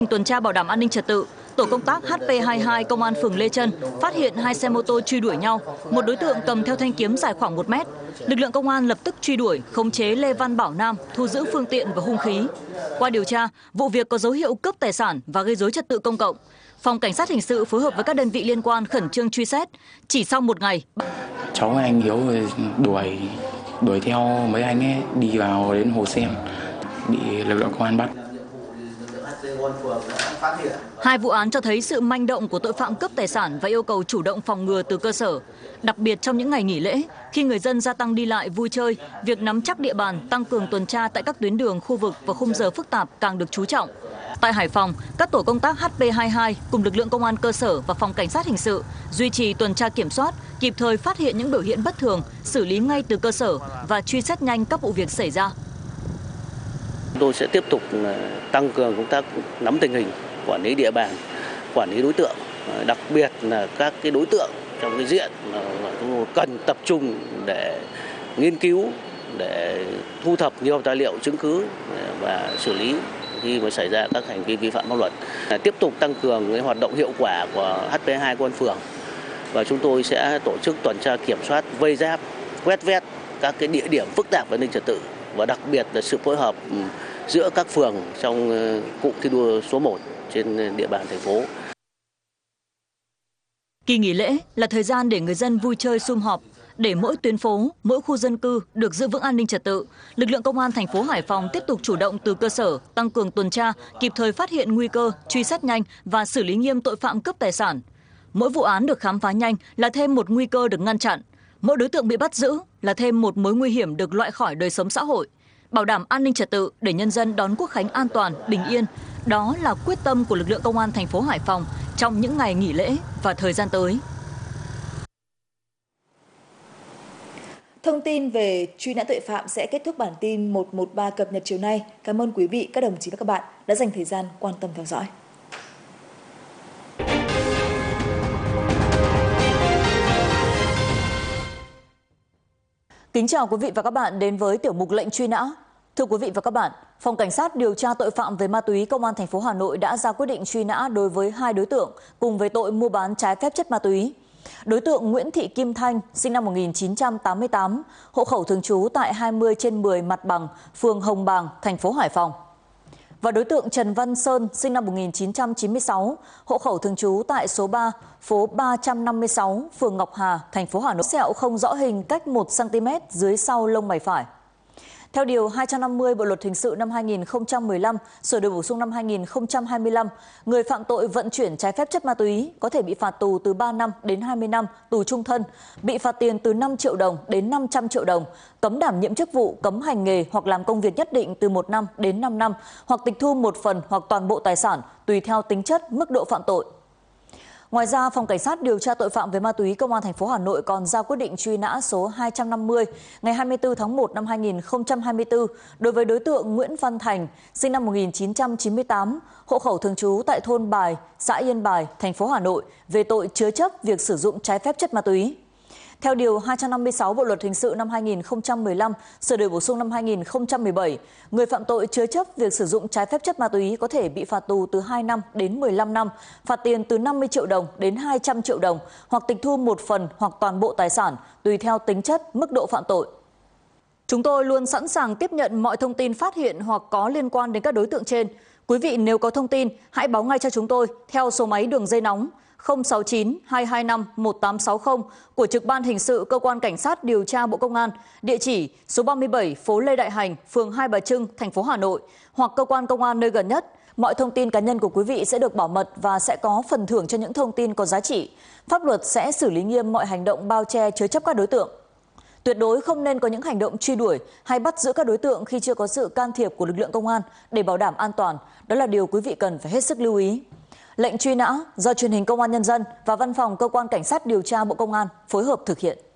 Tuần tra bảo đảm an ninh trật tự, tổ công tác HP22 công an phường Lê Chân phát hiện hai xe mô tô truy đuổi nhau, một đối tượng cầm theo thanh kiếm dài khoảng 1 mét. Lực lượng công an lập tức truy đuổi, khống chế Lê Văn Bảo Nam, thu giữ phương tiện và hung khí. Qua điều tra, vụ việc có dấu hiệu cướp tài sản và gây rối trật tự công cộng. Phòng Cảnh sát hình sự phối hợp với các đơn vị liên quan khẩn trương truy xét. Chỉ sau 1 ngày, cháu anh Hiếu đuổi theo mấy anh ấy đi vào đến Hồ Sen, bị lực lượng công an bắt. Hai vụ án cho thấy sự manh động của tội phạm cướp tài sản và yêu cầu chủ động phòng ngừa từ cơ sở. Đặc biệt trong những ngày nghỉ lễ, khi người dân gia tăng đi lại vui chơi, việc nắm chắc địa bàn, tăng cường tuần tra tại các tuyến đường, khu vực và khung giờ phức tạp càng được chú trọng. Tại Hải Phòng, các tổ công tác HP22 cùng lực lượng công an cơ sở và phòng cảnh sát hình sự duy trì tuần tra kiểm soát, kịp thời phát hiện những biểu hiện bất thường, xử lý ngay từ cơ sở và truy xét nhanh các vụ việc xảy ra. Tôi sẽ tiếp tục tăng cường công tác nắm tình hình, quản lý địa bàn, quản lý đối tượng, đặc biệt là các cái đối tượng trong cái diện mà cần tập trung để nghiên cứu, để thu thập nhiều tài liệu chứng cứ và xử lý khi mà xảy ra các hành vi vi phạm pháp luật. Tiếp tục tăng cường cái hoạt động hiệu quả của HP2 công an phường, và chúng tôi sẽ tổ chức tuần tra kiểm soát, vây giáp, quét vét các cái địa điểm phức tạp về an ninh trật tự, và đặc biệt là sự phối hợp giữa các phường trong cụm thi đua số 1 trên địa bàn thành phố. Kỳ nghỉ lễ là thời gian để người dân vui chơi sum họp, để mỗi tuyến phố, mỗi khu dân cư được giữ vững an ninh trật tự. Lực lượng công an thành phố Hải Phòng tiếp tục chủ động từ cơ sở, tăng cường tuần tra, kịp thời phát hiện nguy cơ, truy xét nhanh và xử lý nghiêm tội phạm cướp tài sản. Mỗi vụ án được khám phá nhanh là thêm một nguy cơ được ngăn chặn. Mỗi đối tượng bị bắt giữ là thêm một mối nguy hiểm được loại khỏi đời sống xã hội. Bảo đảm an ninh trật tự để nhân dân đón Quốc khánh an toàn, bình yên. Đó là quyết tâm của lực lượng công an thành phố Hải Phòng trong những ngày nghỉ lễ và thời gian tới. Thông tin về truy nã tội phạm sẽ kết thúc bản tin 113 cập nhật chiều nay. Cảm ơn quý vị, các đồng chí và các bạn đã dành thời gian quan tâm theo dõi. Kính chào quý vị và các bạn đến với tiểu mục lệnh truy nã. Thưa quý vị và các bạn, Phòng Cảnh sát điều tra tội phạm về ma túy Công an thành phố Hà Nội đã ra quyết định truy nã đối với 2 đối tượng cùng với tội mua bán trái phép chất ma túy. Đối tượng Nguyễn Thị Kim Thanh, sinh năm 1988, hộ khẩu thường trú tại 20/10 Mặt Bằng, phường Hồng Bàng, thành phố Hải Phòng. Và đối tượng Trần Văn Sơn, sinh năm 1996, hộ khẩu thường trú tại số 3, phố 356, phường Ngọc Hà, thành phố Hà Nội. Sẹo không rõ hình cách 1 cm dưới sau lông mày phải. Theo Điều 250 Bộ Luật Hình sự năm 2015, sửa đổi bổ sung năm 2025, người phạm tội vận chuyển trái phép chất ma túy có thể bị phạt tù từ 3 năm đến 20 năm, tù trung thân, bị phạt tiền từ 5 triệu đồng đến 500 triệu đồng, cấm đảm nhiệm chức vụ, cấm hành nghề hoặc làm công việc nhất định từ 1 năm đến 5 năm, hoặc tịch thu một phần hoặc toàn bộ tài sản, tùy theo tính chất, mức độ phạm tội. Ngoài ra, Phòng Cảnh sát điều tra tội phạm về ma túy Công an thành phố Hà Nội còn ra quyết định truy nã số 250 ngày 24 tháng 1 năm 2024 đối với đối tượng Nguyễn Văn Thành, sinh năm 1998, hộ khẩu thường trú tại thôn Bài, xã Yên Bài, thành phố Hà Nội về tội chứa chấp việc sử dụng trái phép chất ma túy. Theo Điều 256 Bộ Luật Hình sự năm 2015, sửa đổi bổ sung năm 2017, người phạm tội chứa chấp việc sử dụng trái phép chất ma túy có thể bị phạt tù từ 2 năm đến 15 năm, phạt tiền từ 50 triệu đồng đến 200 triệu đồng, hoặc tịch thu một phần hoặc toàn bộ tài sản, tùy theo tính chất, mức độ phạm tội. Chúng tôi luôn sẵn sàng tiếp nhận mọi thông tin phát hiện hoặc có liên quan đến các đối tượng trên. Quý vị nếu có thông tin, hãy báo ngay cho chúng tôi theo số máy đường dây nóng 069 225 1860 của Trực ban Hình sự Cơ quan Cảnh sát điều tra Bộ Công an, địa chỉ số 37 phố Lê Đại Hành, phường Hai Bà Trưng, thành phố Hà Nội, hoặc cơ quan công an nơi gần nhất. Mọi thông tin cá nhân của quý vị sẽ được bảo mật và sẽ có phần thưởng cho những thông tin có giá trị. Pháp luật sẽ xử lý nghiêm mọi hành động bao che chứa chấp các đối tượng. Tuyệt đối không nên có những hành động truy đuổi hay bắt giữ các đối tượng khi chưa có sự can thiệp của lực lượng công an để bảo đảm an toàn. Đó là điều quý vị cần phải hết sức lưu ý. Lệnh truy nã do Truyền hình Công an Nhân dân và Văn phòng Cơ quan Cảnh sát điều tra Bộ Công an phối hợp thực hiện.